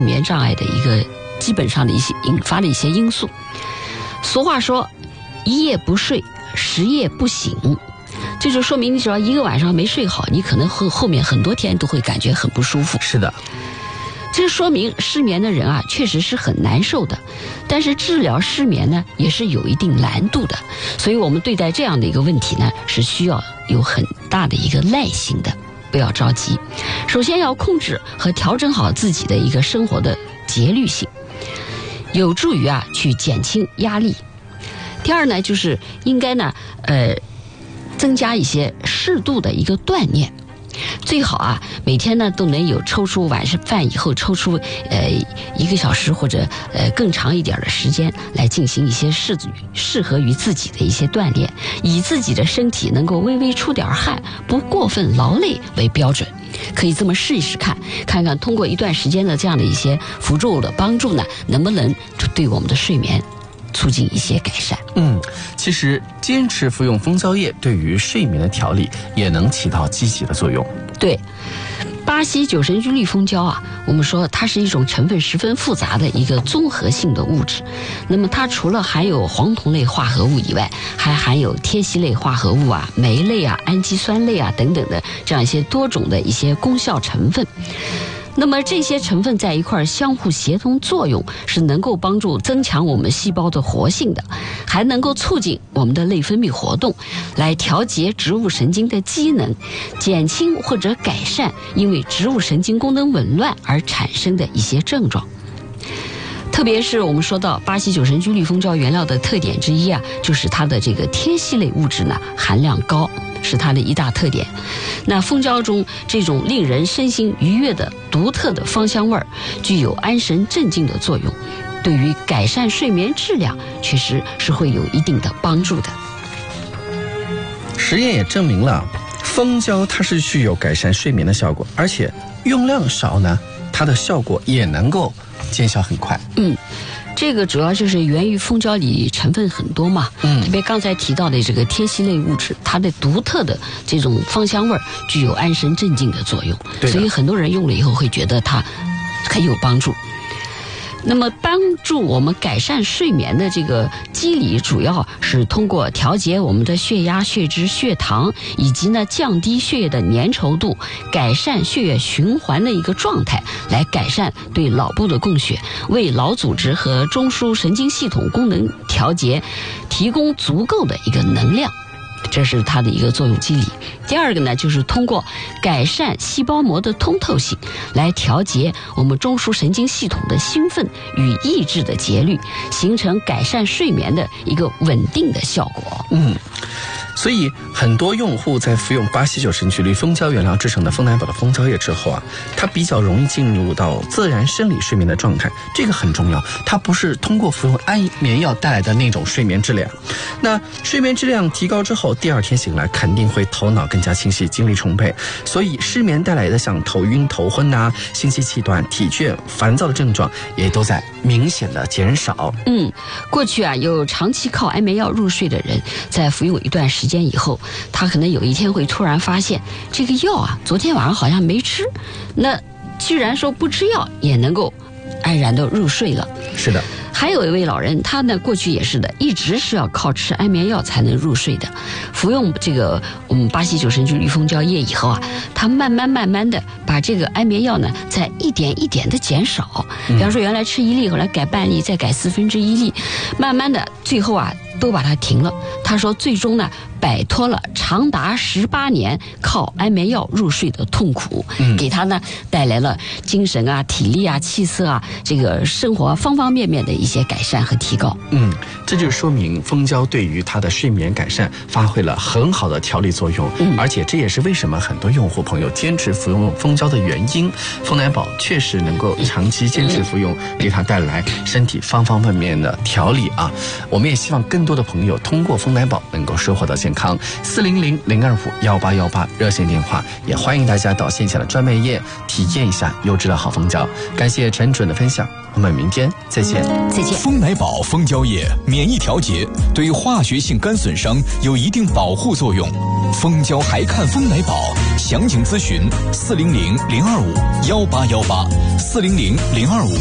眠障碍的一个基本上的一些引发的一些因素。俗话说一夜不睡10夜不醒，这就说明你只要一个晚上没睡好，你可能后面很多天都会感觉很不舒服。 是的， 这说明失眠的人啊确实是很难受的，但是治疗失眠呢也是有一定难度的，所以我们对待这样的一个问题呢是需要有很大的一个耐心的，不要着急。首先要控制和调整好自己的一个生活的节律性，有助于去减轻压力。第二呢，就是应该呢增加一些适度的一个锻炼，最好每天呢都能有抽出晚饭以后抽出1个小时或者更长一点的时间来进行一些适合于自己的一些锻炼，以自己的身体能够微微出点汗，不过分劳累为标准。可以这么试一试看看通过一段时间的这样的一些辅助的帮助呢，能不能对我们的睡眠促进一些改善。 其实坚持服用蜂胶叶对于睡眠的调理也能起到积极的作用。 对，巴西九神菊绿蜂胶我们说它是一种成分十分复杂的一个综合性的物质。那么它除了含有黄酮类化合物以外，还含有萜烯类化合物酶类氨基酸类等等的这样一些多种的一些功效成分。那么这些成分在一块相互协同作用，是能够帮助增强我们细胞的活性的，还能够促进我们的内分泌活动，来调节植物神经的机能，减轻或者改善因为植物神经功能紊乱而产生的一些症状。特别是我们说到巴西九神菊绿蜂胶原料的特点之一就是它的这个萜烯类物质呢含量高，是它的一大特点。那蜂胶中这种令人身心愉悦的独特的芳香味儿，具有安神镇静的作用，对于改善睡眠质量确实是会有一定的帮助的。 实验也证明了蜂胶它是具有改善睡眠的效果，而且用量少呢，它的效果也能够见效很快。 这个主要就是源于蜂胶里成分很多嘛，特别刚才提到的这个萜烯类物质，它的独特的这种芳香味具有安神镇静的作用，所以很多人用了以后会觉得它很有帮助。那么帮助我们改善睡眠的这个机理，主要是通过调节我们的血压、血脂、血糖，以及呢降低血液的粘稠度，改善血液循环的一个状态，来改善对脑部的供血，为脑组织和中枢神经系统功能调节提供足够的一个能量，这是它的一个作用机理。第二个呢，就是通过改善细胞膜的通透性，来调节我们中枢神经系统的兴奋与抑制的节律，形成改善睡眠的一个稳定的效果。 所以很多用户在服用巴西九神菊绿蜂胶原料制成的蜂奶宝的蜂胶液之后它比较容易进入到自然生理睡眠的状态，这个很重要。它不是通过服用安眠药带来的那种睡眠质量。那睡眠质量提高之后，第二天醒来肯定会头脑更加清晰，精力充沛。所以失眠带来的像头晕、头昏心悸气短、体倦、烦躁的症状也都在明显的减少。 过去有长期靠安眠药入睡的人，在服用一段时间以后，他可能有一天会突然发现这个药昨天晚上好像没吃，那居然说不吃药也能够安然的入睡了。 是的。 还有一位老人，他呢过去也是的，一直是要靠吃安眠药才能入睡的。服用这个我们巴西九神菊绿蜂胶液以后他慢慢的把这个安眠药呢再一点一点的减少。比方说原来吃1粒，后来改半粒，再改1/4粒，慢慢的最后都把它停了。他说最终呢摆脱了长达18年靠安眠药入睡的痛苦，给他呢带来了精神体力气色这个生活方方面面的一些改善和提高。 这就说明蜂胶对于他的睡眠改善发挥了很好的调理作用。而且这也是为什么很多用户朋友坚持服用蜂胶的原因。蜂奶宝确实能够长期坚持服用，给他带来身体方方面面的调理我们也希望更多的朋友通过蜂奶宝能够收获到健康。 健康，400-025-1818热线电话，也欢迎大家到线下的专卖业体验一下优质的好蜂胶。感谢陈主任的分享，我们明天再见。 再见。 蜂奶宝蜂胶液免疫调节，对化学性肝损伤有一定保护作用。蜂胶还看蜂奶宝，详情咨询400-025-1818，400-025